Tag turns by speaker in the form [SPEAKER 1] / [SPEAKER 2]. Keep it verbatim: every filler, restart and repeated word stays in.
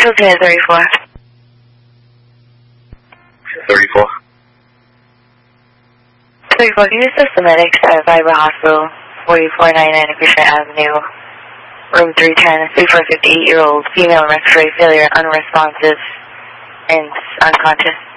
[SPEAKER 1] Lieutenant thirty-four.
[SPEAKER 2] thirty-four.
[SPEAKER 1] thirty-four, can you assist the medics at Viber Hospital, forty-four ninety-nine Acacia Avenue, room three ten, thirty-four, fifty-eight-year-old female respiratory failure, unresponsive, and unconscious.